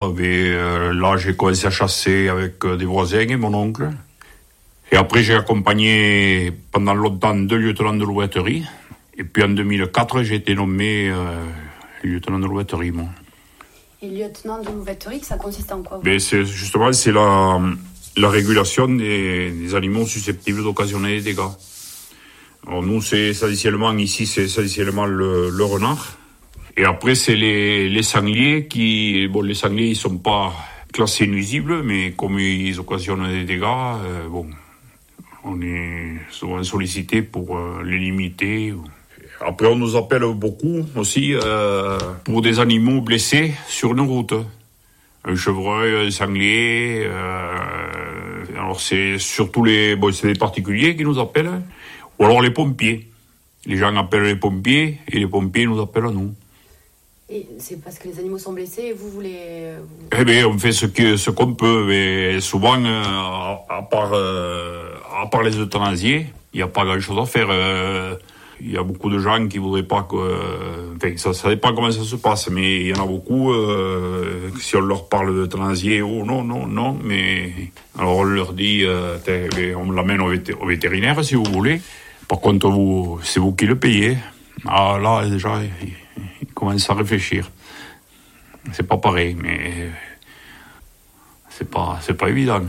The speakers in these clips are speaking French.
Là, j'ai commencé à chasser avec des voisins et mon oncle. Et après, j'ai accompagné pendant longtemps 2 lieutenants de louveterie. Et puis en 2004, j'ai été nommé lieutenant de louveterie, moi. Et lieutenant de louveterie, ça consiste en quoi? C'est la régulation des animaux susceptibles d'occasionner des dégâts. Alors nous, c'est essentiellement le renard. Et après, c'est les sangliers les sangliers, ils sont pas classés nuisibles, mais comme ils occasionnent des dégâts, on est souvent sollicité pour les limiter. Après, on nous appelle beaucoup aussi pour des animaux blessés sur une route. Un chevreuil, un sanglier. Alors, c'est surtout c'est les particuliers qui nous appellent, ou alors les pompiers. Les gens appellent les pompiers et les pompiers nous appellent à nous. Et c'est parce que les animaux sont blessés et vous voulez... Eh bien, on fait ce qu'on peut, mais souvent, à part les euthanasiés, il n'y a pas grand-chose à faire. Il y a beaucoup de gens qui voudraient pas que... ça dépend comment ça se passe, mais il y en a beaucoup, si on leur parle d'euthanasier, oh non, mais... Alors on leur dit, on l'amène au vétérinaire si vous voulez. Par contre, c'est vous qui le payez. Ah là, déjà... Il commence à réfléchir. C'est pas pareil, mais c'est pas évident.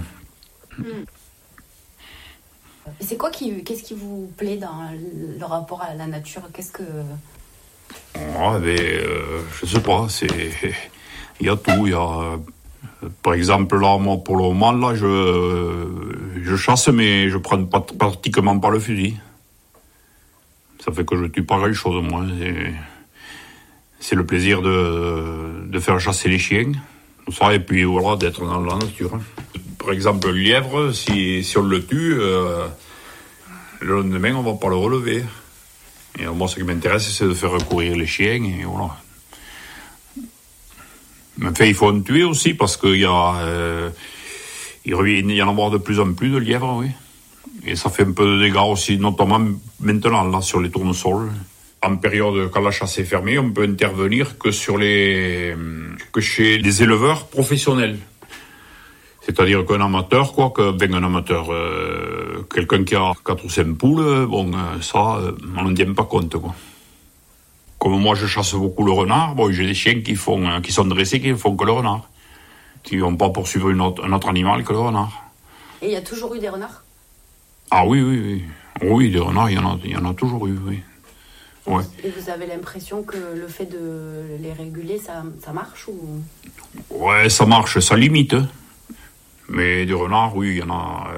C'est quoi qu'est-ce qui vous plaît dans le rapport à la nature? Qu'est-ce que... je sais pas, il y a tout, par exemple, là, moi, pour le moment, là, je chasse, mais je prends pratiquement pas le fusil. Ça fait que je tue pas grand-chose, moi. C'est le plaisir de faire chasser les chiens, tout ça, et puis voilà, d'être dans la nature. Par exemple, le lièvre, si on le tue, le lendemain, on va pas le relever. Et moi, ce qui m'intéresse, c'est de faire recourir les chiens, et voilà. Mais enfin, il faut en tuer aussi, parce qu'il y en a de plus en plus de lièvres, oui. Et ça fait un peu de dégâts aussi, notamment maintenant, là, sur les tournesols. En période, quand la chasse est fermée, on peut intervenir que chez des éleveurs professionnels. C'est-à-dire qu'un amateur, quelqu'un qui a 4 ou 5 poules, ça, on n'en tient pas compte, quoi. Comme moi, je chasse beaucoup le renard, j'ai des chiens qui sont dressés, qui ne font que le renard. Qui ne vont pas poursuivre un autre animal que le renard. Et il y a toujours eu des renards? Ah oui. Oui, des renards, il y en a toujours eu, oui. Ouais. Et vous avez l'impression que le fait de les réguler, ça marche ou... Ouais, ça marche, ça limite. Mais des renards, oui, il y en a...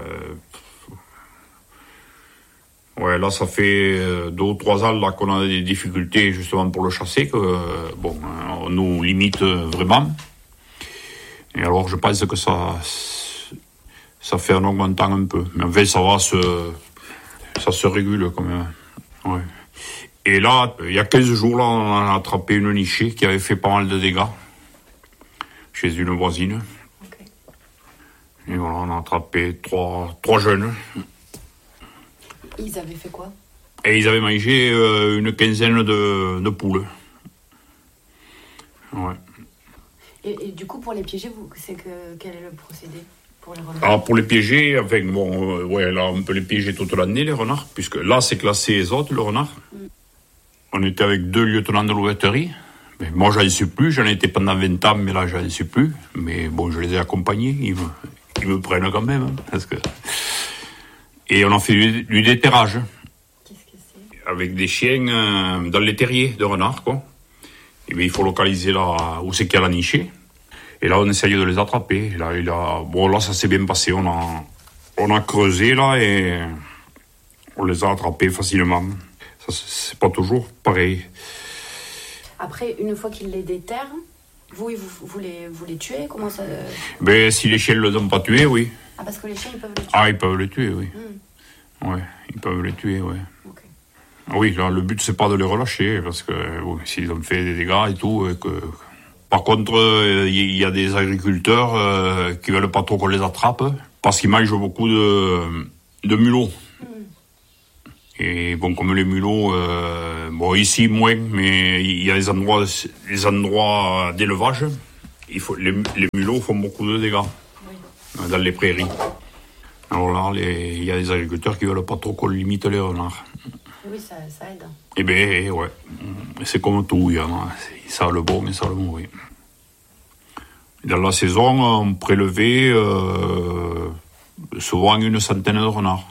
Ouais, là, ça fait 2 ou 3 ans là, qu'on a des difficultés justement pour le chasser, on nous limite vraiment. Et alors, je pense que ça fait en augmentant un peu. Mais en fait, ça se régule quand même. Ouais. Et là, il y a 15 jours, là, on a attrapé une nichée qui avait fait pas mal de dégâts chez une voisine. Okay. Et voilà, on a attrapé 3 jeunes. Ils avaient fait quoi? Et ils avaient mangé une quinzaine de poules. Ouais. Et du coup, pour les piéger, quel est le procédé pour les renards? Alors, pour les piéger, là, on peut les piéger toute l'année, les renards, puisque là, c'est classé exote, le renard. On était avec 2 lieutenants de louveterie. Mais moi, j'en suis plus. J'en étais pendant 20 ans, mais là, j'en suis plus. Mais bon, je les ai accompagnés. Ils me prennent quand même. Parce que... Et on a fait du déterrage. Qu'est-ce que c'est? Avec des chiens dans les terriers de renards, quoi. Et bien, il faut localiser là où c'est qu'il y a la nichée. Et là, on essaye de les attraper. Et là, là, ça s'est bien passé. On a creusé, là, et on les a attrapés facilement. Ça, c'est pas toujours pareil. Après, une fois qu'ils les déterrent, vous les tuez? Comment ça... Si les chiens ne les ont pas tués, oui. Ah, parce que les chiens, ils peuvent les tuer? Ah, ils peuvent les tuer, oui. Ouais, ils peuvent les tuer, oui. Okay. Oui, là, le but, c'est pas de les relâcher, parce que s'ils ont fait des dégâts et tout... Par contre, il y a des agriculteurs qui veulent pas trop qu'on les attrape, parce qu'ils mangent beaucoup de mulots. Et comme les mulots, ici moins, mais il y a des endroits d'élevage. les mulots font beaucoup de dégâts dans les prairies. Alors là, il y a des agriculteurs qui ne veulent pas trop qu'on limite les renards. Oui, ça aide. Eh bien, ouais. C'est comme tout, il y en a. Ça a le bon et ça a le mauvais. Dans la saison, on prélevait souvent une centaine de renards.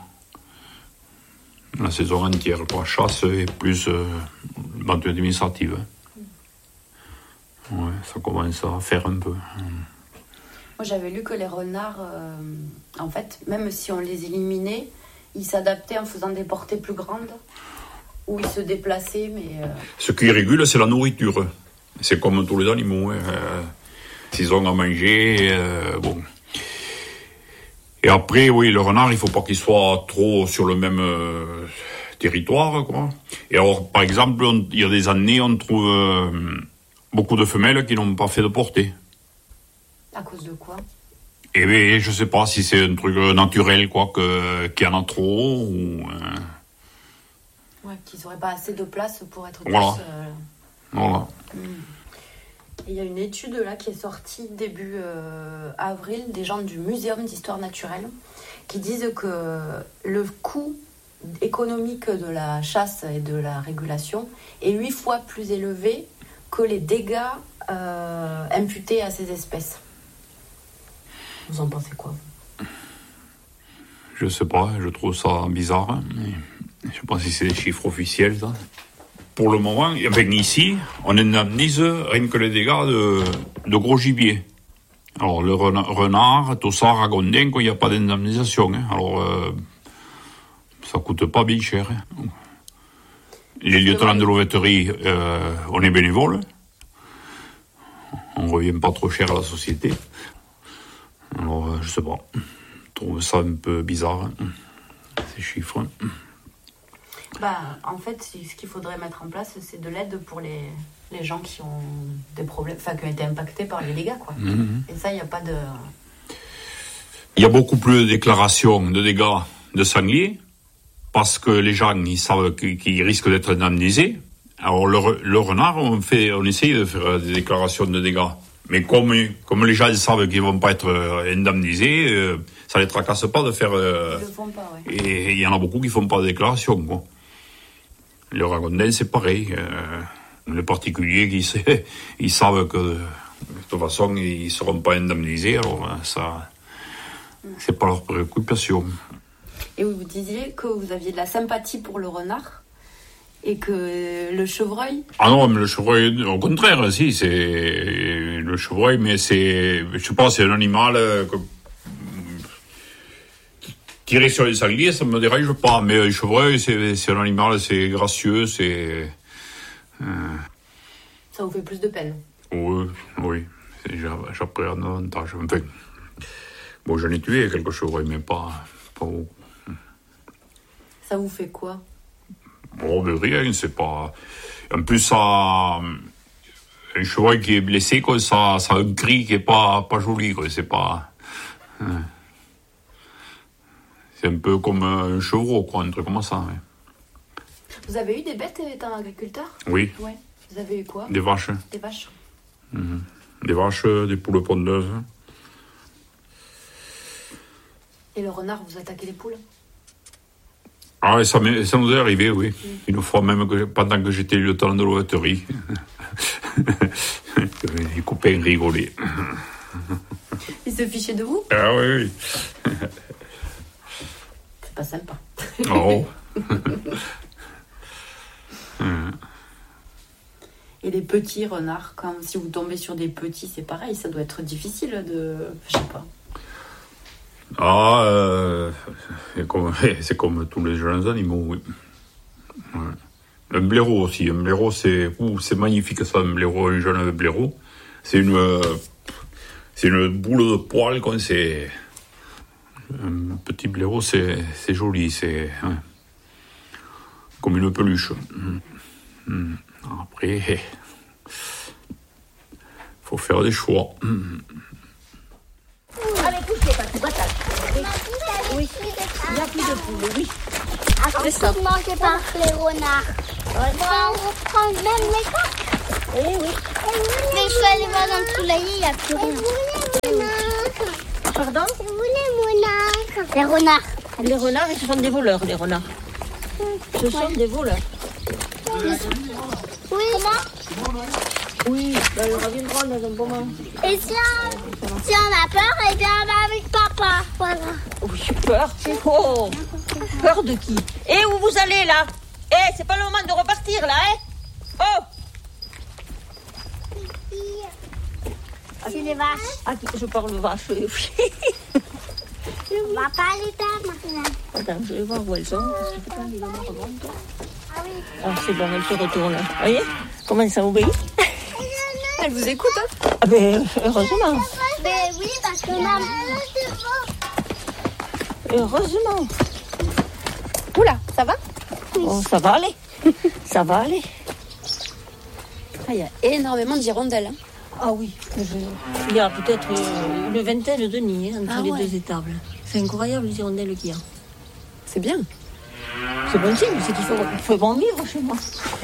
La saison entière, la chasse et plus vente administrative. Ouais, ça commence à faire un peu. Moi, j'avais lu que les renards, en fait, même si on les éliminait, ils s'adaptaient en faisant des portées plus grandes, ou ils se déplaçaient, mais... Ce qui régule, c'est la nourriture. C'est comme tous les animaux. S'ils ont à manger, bon. Et après, oui, le renard, il ne faut pas qu'il soit trop sur le même territoire, quoi. Et alors, par exemple, il y a des années, on trouve beaucoup de femelles qui n'ont pas fait de portée. À cause de quoi? Eh bien, je ne sais pas si c'est un truc naturel, quoi, qu'il y en a trop, ou... Ouais, qu'ils n'auraient pas assez de place pour être voilà. tous... Voilà. Il y a une étude là qui est sortie début avril, des gens du Muséum d'histoire naturelle, qui disent que le coût économique de la chasse et de la régulation est 8 fois plus élevé que les dégâts imputés à ces espèces. Vous en pensez quoi? Je sais pas, je trouve ça bizarre, hein, mais je sais pas si c'est des chiffres officiels, ça. Pour le moment, ici, on indemnise rien que les dégâts de gros gibier. Alors, le renard, tossard, ragondin, il n'y a pas d'indemnisation. Hein. Alors, ça coûte pas bien cher. Hein. Les lieutenants de l'auveterie, on est bénévole. On ne revient pas trop cher à la société. Alors, je sais pas. Je trouve ça un peu bizarre, hein, ces chiffres. En fait, ce qu'il faudrait mettre en place, c'est de l'aide pour les gens qui ont des problèmes, qui ont été impactés par les dégâts, quoi. Et ça, il n'y a pas de... Il y a beaucoup plus de déclarations de dégâts de sangliers, parce que les gens, ils savent qu'ils risquent d'être indemnisés. Alors, le renard, on essaye de faire des déclarations de dégâts. Mais comme les gens savent qu'ils ne vont pas être indemnisés, ça ne les tracasse pas de faire... Ils le font pas, ouais. Et il y en a beaucoup qui ne font pas de déclaration, quoi. Le ragondin, c'est pareil. Les particuliers, ils savent que de toute façon, ils ne seront pas indemnisés. Alors, ça, c'est pas leur préoccupation. Et vous disiez que vous aviez de la sympathie pour le renard et que le chevreuil... Ah non, mais le chevreuil, au contraire, si, c'est le chevreuil, mais c'est, je sais pas, c'est un animal tirer sur les sangliers, ça me dérange pas, mais le chevreuil, c'est un animal, c'est gracieux, c'est... Ça vous fait plus de peine? Oui, j'appréhende davantage. Enfin, bon, j'en ai tué quelques chevreuils, mais pas beaucoup. Ça vous fait quoi? Bon, mais rien, c'est pas... En plus, ça... Un chevreuil qui est blessé, quoi, ça a un cri qui est pas joli, quoi, c'est pas... C'est un peu comme un chevreau, quoi, un truc comme ça. Ouais. Vous avez eu des bêtes étant agriculteur? Oui. Ouais. Vous avez eu quoi? Des vaches. Des vaches. Des vaches, des poules pondeuses. Et le renard, vous attaquez les poules? Ah, ça nous est arrivé, oui. Une fois même, pendant que j'étais lieutenant de l'auveterie. Les copains rigolaient. Ils se fichaient de vous? Ah oui. C'est pas sympa. Oh. Et les petits renards, si vous tombez sur des petits, c'est pareil, ça doit être difficile de... Je sais pas. Ah, c'est comme tous les jeunes animaux, oui. Ouais. Un blaireau aussi. Un blaireau, c'est magnifique ça, un blaireau, un jeune blaireau. C'est une boule de poils, quoi. C'est un petit blaireau, c'est joli, c'est comme une peluche. Après, faut faire des choix. Allez, poussez, pas tout battage. Oui, il n'y a plus de poules, oui. C'est ça. Mangé par les renards. On va reprendre même les coques. Oui, oui. Mais je suis allée voir dans le poulailler, il n'y a plus rien. Pardon? Les renards. Les renards, ce sont des voleurs, les renards. Ce sont des voleurs. Oui. Comment? Oui, ils reviendront dans un moment. Et si on a peur, eh bien on va avec papa. Voilà. Oui, peur. Oh, peur de qui? Et où vous allez là? C'est pas le moment de repartir là, Oh! C'est les vaches. Ah, je parle vache, oui. On va pas aller là maintenant. Attends, je vais voir où elles sont. Parce que quand ils remontent. Ah oui. Ah, c'est bon, elles se retournent. Vous voyez comment ça obéit? Elle vous écoute, hein? Ah ben, heureusement. Mais oui, parce que maman... Heureusement. Oula, ça va? Oh, ça va aller. Ça va aller. Il y a énormément de hirondelles. Hein. Ah oui. Il y a peut-être une vingtaine de nids entre les deux étables. C'est incroyable les hirondelles qu'il y a. C'est bien. C'est bon signe, c'est qu'il faut bon vivre chez moi.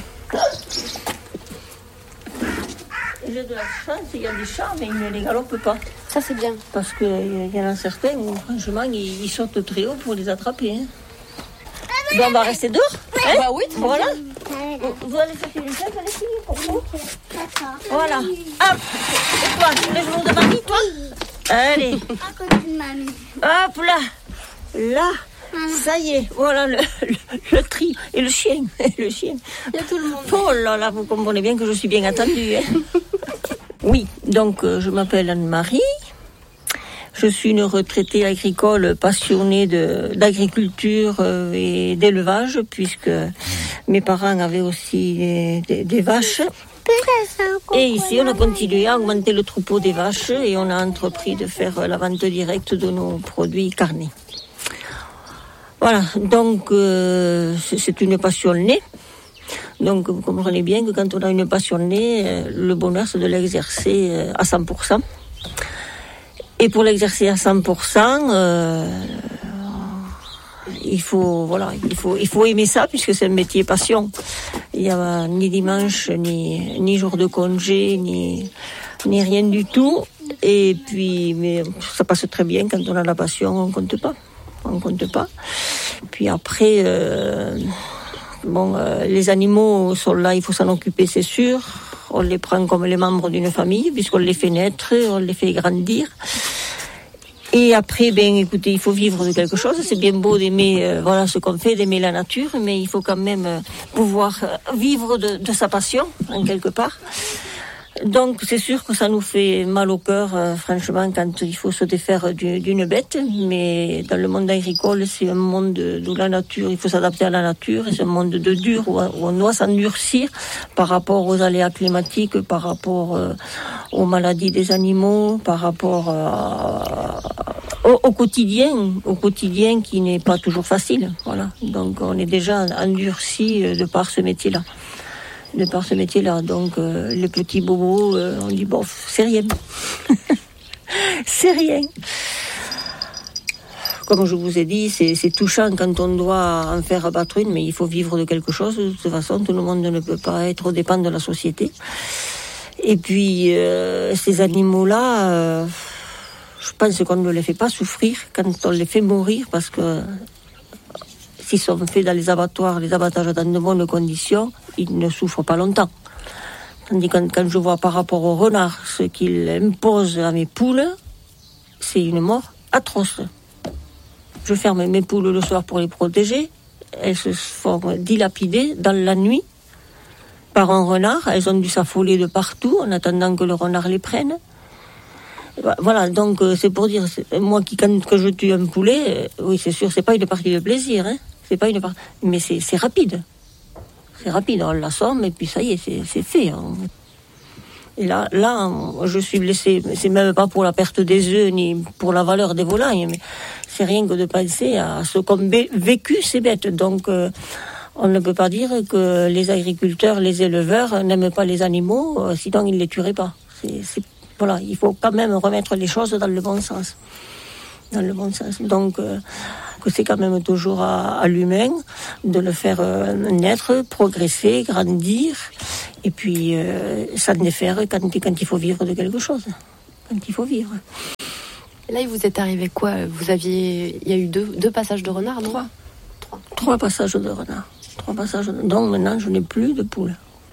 J'ai de la chance, il y a des chats, mais ils ne les galopent pas. Ça, c'est bien. Parce qu'il y en a certains où, franchement, ils sortent très haut pour les attraper. Hein. Donc, on va rester dehors. Hein? Bah oui, voilà. Vous allez chercher les chefs, les filles, pour vous. Voilà. Hop. Et toi, tu mets le jour de mamie, toi? Allez. À côté de mamie. Hop là. Là. Ça y est, voilà le tri. Et le chien. Le chien. Il y a tout le monde. Oh là là, vous comprenez bien que je suis bien attendue. Hein. Oui, donc je m'appelle Anne-Marie. Je suis une retraitée agricole passionnée d'agriculture et d'élevage, puisque mes parents avaient aussi des vaches. Et ici, on a continué à augmenter le troupeau des vaches et on a entrepris de faire la vente directe de nos produits carnés. Voilà, donc c'est une passion née. Donc vous comprenez bien que quand on a une passion née, le bonheur c'est de l'exercer à 100%. Et pour l'exercer à 100%, il faut aimer ça puisque c'est un métier passion. Il n'y a ni dimanche, ni jour de congé, ni rien du tout. Et puis, mais ça passe très bien quand on a la passion, on compte pas. Puis après, les animaux sont là, il faut s'en occuper, c'est sûr. On les prend comme les membres d'une famille, puisqu'on les fait naître, on les fait grandir. Et après, écoutez, il faut vivre de quelque chose. C'est bien beau d'aimer, ce qu'on fait, d'aimer la nature, mais il faut quand même pouvoir vivre de sa passion, en quelque part. Donc c'est sûr que ça nous fait mal au cœur, franchement, quand il faut se défaire d'une bête, mais dans le monde agricole, c'est un monde de la nature, il faut s'adapter à la nature, et c'est un monde de dur où on doit s'endurcir par rapport aux aléas climatiques, par rapport aux maladies des animaux, par rapport au quotidien qui n'est pas toujours facile. Voilà. Donc on est déjà endurci de par ce métier-là. Donc les petits bobos, on dit c'est rien. C'est rien. Comme je vous ai dit, c'est touchant quand on doit en faire abattre une, mais il faut vivre de quelque chose. De toute façon, tout le monde ne peut pas être au dépend de la société. Et puis, ces animaux-là, je pense qu'on ne les fait pas souffrir quand on les fait mourir, parce que s'ils sont faits dans les abattoirs, les abattages dans de bonnes conditions, ils ne souffrent pas longtemps. Tandis que quand je vois par rapport au renard ce qu'il impose à mes poules, c'est une mort atroce. Je ferme mes poules le soir pour les protéger. Elles se font dilapider dans la nuit par un renard. Elles ont dû s'affoler de partout en attendant que le renard les prenne. Voilà, donc c'est pour dire, moi quand je tue un poulet, oui c'est sûr, c'est pas une partie de plaisir, hein. C'est pas une partie, mais c'est rapide. C'est rapide, on l'assomme et puis ça y est, c'est fait. Hein. Et là, je suis blessée. C'est même pas pour la perte des œufs ni pour la valeur des volailles, mais c'est rien que de penser à ce qu'ont vécu ces bêtes. Donc, on ne peut pas dire que les agriculteurs, les éleveurs n'aiment pas les animaux, sinon ils ne les tueraient pas. Voilà, il faut quand même remettre les choses dans le bon sens. Donc, que c'est quand même toujours à l'humain de le faire naître, progresser, grandir, et puis s'en défaire quand il faut vivre de quelque chose, quand il faut vivre. Et là, il vous est arrivé quoi ? Il y a eu deux passages de renard, non ? Trois passages de renard. Donc maintenant, je n'ai plus de poules.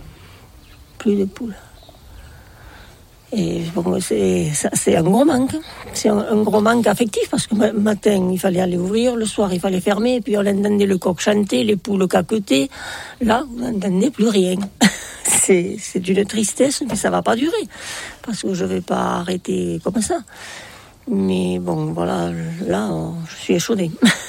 Et bon, c'est un gros manque. C'est un gros manque affectif parce que le matin, il fallait aller ouvrir, le soir, il fallait fermer, et puis on entendait le coq chanter, les poules caqueter. Là, vous n'entendez plus rien. C'est d'une tristesse, mais ça ne va pas durer parce que je ne vais pas arrêter comme ça. Mais bon, voilà, là, je suis échaudée.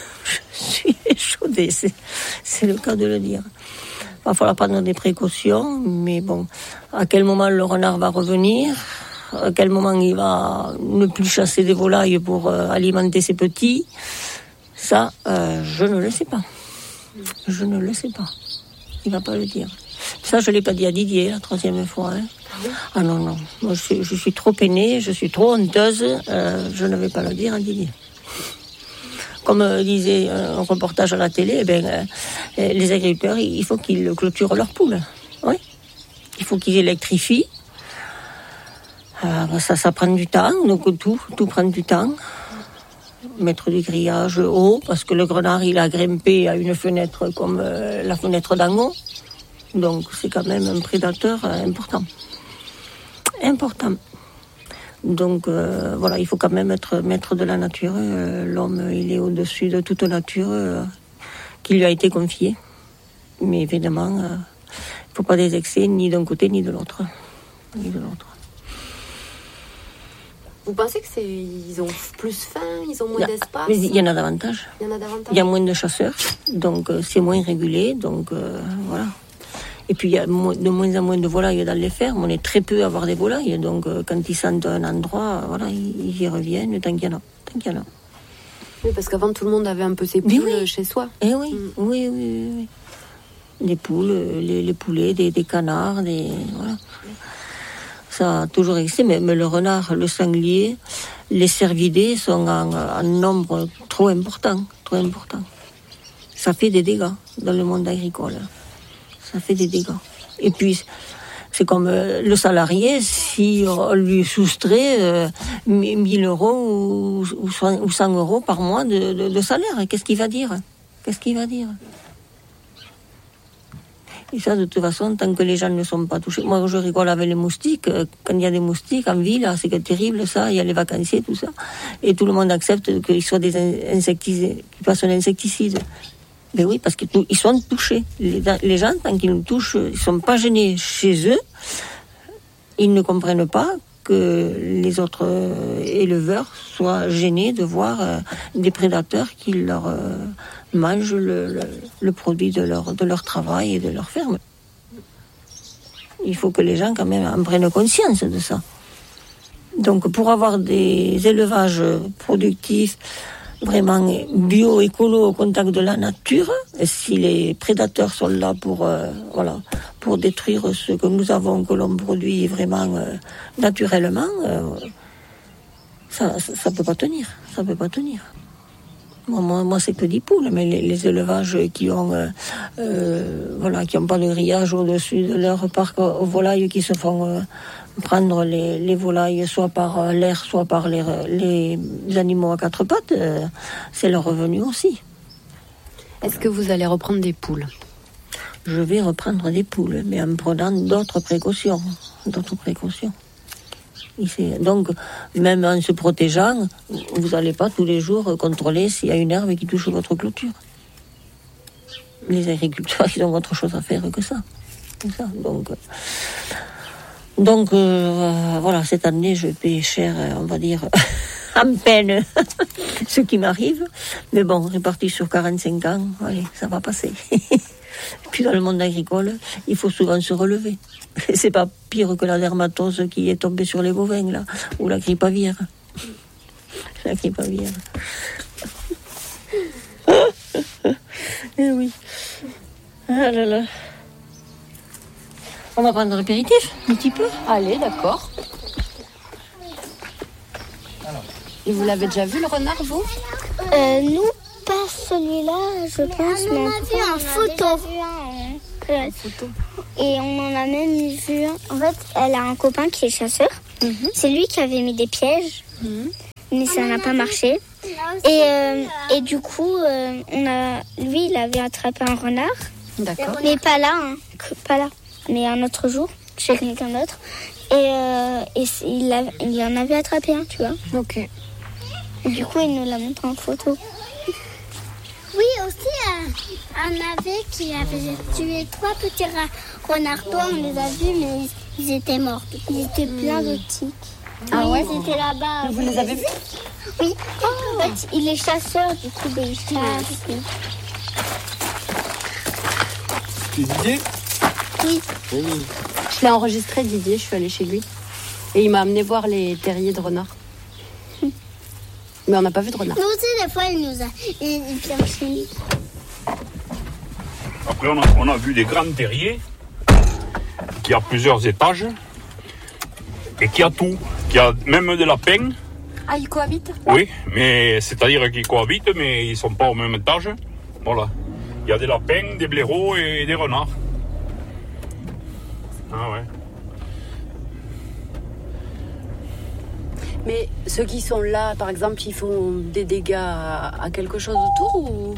C'est le cas de le dire. Il va falloir prendre des précautions, mais bon, à quel moment le renard va revenir, à quel moment il va ne plus chasser des volailles pour alimenter ses petits, ça, je ne le sais pas. Je ne le sais pas. Il ne va pas le dire. Ça, je ne l'ai pas dit à Didier la troisième fois. Hein. Ah non. Moi, je suis trop peinée, je suis trop honteuse. Je ne vais pas le dire à Didier. Comme disait un reportage à la télé, les agriculteurs, il faut qu'ils clôturent leurs poules. Oui. Il faut qu'ils électrifient. Ça prend du temps, donc tout prend du temps. Mettre du grillage haut, parce que le grenard, il a grimpé à une fenêtre comme la fenêtre d'en haut. Donc c'est quand même un prédateur important. Donc voilà, il faut quand même être maître de la nature. L'homme, il est au-dessus de toute nature qui lui a été confiée. Mais évidemment, il ne faut pas des excès ni d'un côté ni de l'autre. Vous pensez qu'ils ont plus faim, ils ont moins d'espace ? Il y en a davantage. Il y a moins de chasseurs, donc c'est moins régulé, donc voilà. Et puis il y a de moins en moins de volailles dans les fermes. On est très peu à avoir des volailles, donc quand ils sentent un endroit, voilà, ils y reviennent tant qu'il y en a. Oui, parce qu'avant tout le monde avait un peu ses poules chez soi. Eh oui, oui. Les poules, les poulets, des canards, voilà. Ça a toujours existé, mais le renard, le sanglier, les cervidés sont en nombre trop important. Ça fait des dégâts dans le monde agricole. Ça fait des dégâts. Et puis, c'est comme le salarié, si on lui soustrait 1000 euros ou 100 euros par mois de salaire, qu'est-ce qu'il va dire ? Et ça, de toute façon, tant que les gens ne sont pas touchés. Moi, je rigole avec les moustiques. Quand il y a des moustiques en ville, c'est terrible, ça. Il y a les vacanciers, tout ça. Et tout le monde accepte qu'ils soient des insecticides, qu'ils fassent un insecticide. Mais oui, parce qu'ils sont touchés. Les gens, tant qu'ils nous touchent, ils ne sont pas gênés chez eux. Ils ne comprennent pas que les autres éleveurs soient gênés de voir des prédateurs qui leur mangent le produit de leur travail et de leur ferme. Il faut que les gens quand même en prennent conscience de ça. Donc pour avoir des élevages productifs vraiment bio, écolo, au contact de la nature, et si les prédateurs sont là pour détruire ce que nous avons, que l'on produit vraiment naturellement, ça peut pas tenir. Moi, c'est que des poules, mais les élevages qui ont pas de grillage au-dessus de leur parc aux volailles, qui se font prendre les volailles soit par l'air, soit par les animaux à quatre pattes, c'est leur revenu aussi. Est-ce que vous allez reprendre des poules ? Je vais reprendre des poules, mais en prenant d'autres précautions. Donc, même en se protégeant, vous n'allez pas tous les jours contrôler s'il y a une herbe qui touche votre clôture. Les agriculteurs, ils ont autre chose à faire que ça. Donc, voilà, cette année, je paie cher, on va dire, en peine, ce qui m'arrive. Mais bon, réparti sur 45 ans, allez, ça va passer. Puis dans le monde agricole, il faut souvent se relever. C'est pas pire que la dermatose qui est tombée sur les bovins, là, ou la grippe aviaire. Eh oui. Ah là là. On va prendre un apéritif, un petit peu. Allez, d'accord. Et vous l'avez déjà vu, le renard, vous ? Nous, pas pas celui-là, je pense. On en a vu en photo. Et on en a même vu un. En fait, elle a un copain qui est chasseur. C'est lui qui avait mis des pièges. Mais ça n'a pas marché. Et du coup, lui, il avait attrapé un renard. D'accord. Mais pas là, mais un autre jour, chez quelqu'un d'autre. Et il en avait attrapé un, tu vois. Ok. Et du coup, il nous l'a montré en photo. Oui, aussi, un navet qui avait tué 3 petits renards. On les a vus, mais ils étaient morts. Ils étaient pleins de tiques. Ah ouais? Ils étaient là-bas. Vous les avez vus? Oui. En fait, il est chasseur, du coup, il chasse. C'est Didier? Oui. Je l'ai enregistré, Didier, je suis allée chez lui. Et il m'a amené voir les terriers de renards. Mais on n'a pas vu de renard. Nous aussi, des fois, il vient chez nous. Après, on a vu des grands terriers qui a plusieurs étages et qui a tout. Qui a même des lapins. Ah, ils cohabitent? Oui, mais c'est-à-dire qu'ils cohabitent, mais ils ne sont pas au même étage. Voilà. Il y a des lapins, des blaireaux et des renards. Ah ouais. Mais ceux qui sont là, par exemple, ils font des dégâts à quelque chose autour ou...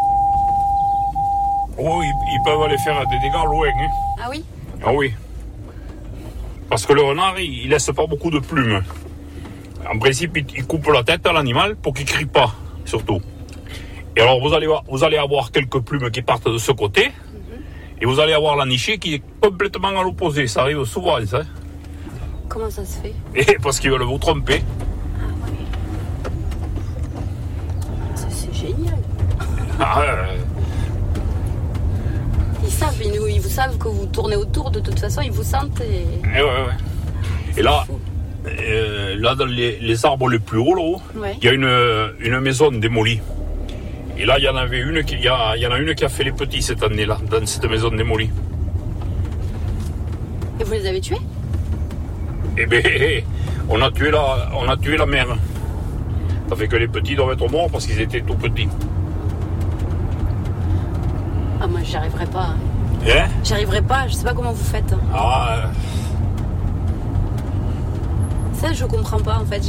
Oh, ils peuvent aller faire des dégâts loin. Hein. Ah oui? Ah oui. Parce que le renard, il laisse pas beaucoup de plumes. En principe, il coupe la tête à l'animal pour qu'il crie pas, surtout. Et alors, vous allez avoir quelques plumes qui partent de ce côté, et vous allez avoir la nichée qui est complètement à l'opposé. Ça arrive souvent, ça. Comment ça se fait? Et parce qu'ils veulent vous tromper. C'est génial. Ah, Ils vous savent que vous tournez autour, de toute façon, ils vous sentent et... ouais. Et là, dans les arbres les plus hauts, là-haut, il y a une maison démolie. Et là, il y en a une qui a fait les petits cette année-là, dans cette maison démolie. Et vous les avez tués? Eh bien, on a tué la mère. Ça fait que les petits doivent être morts parce qu'ils étaient tout petits. Ah, moi, j'y arriverai pas. Hein? J'y arriverai pas, je sais pas comment vous faites. Ah, Ça, je comprends pas, en fait.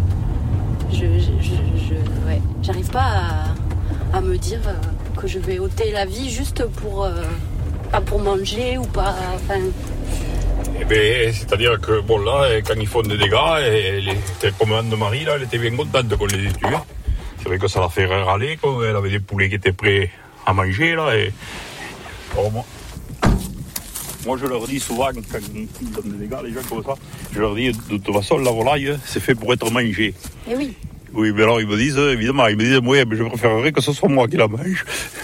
Ouais. J'arrive pas à me dire que je vais ôter la vie juste pour... pas pour manger ou pas... Enfin... eh bien, c'est-à-dire que, bon, là, quand ils font des dégâts, et comme Anne-Marie, là, elle était bien contente qu'on les ait tués. C'est vrai que ça la fait râler, quoi. Elle avait des poulets qui étaient prêts à manger, là, et... Alors, moi, je leur dis souvent, quand ils donnent des dégâts, les gens comme ça, je leur dis, de toute façon, la volaille, c'est fait pour être mangée. Eh oui. Oui, mais alors, ils me disent, évidemment, moi, mais je préférerais que ce soit moi qui la mange.